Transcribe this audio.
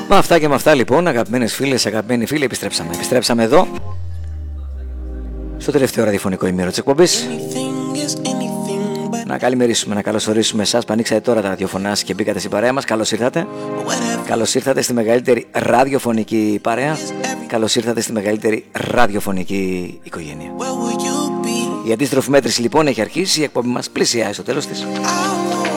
Με αυτά και με αυτά λοιπόν, αγαπημένες φίλες, αγαπημένοι φίλοι, επιστρέψαμε εδώ στο τελευταίο ραδιοφωνικό ημίρο της εκπομπής. Να καλημερίσουμε, να καλωσορίσουμε εσάς που ανοίξατε τώρα τα ραδιοφωνά και μπήκατε στην παρέα μας. Καλώς ήρθατε. Καλώς ήρθατε στη μεγαλύτερη ραδιοφωνική παρέα. Καλώς ήρθατε στη μεγαλύτερη ραδιοφωνική οικογένεια. Η αντίστροφη μέτρηση λοιπόν έχει αρχίσει, η εκπομπή μας πλησιάζει στο τέλος της.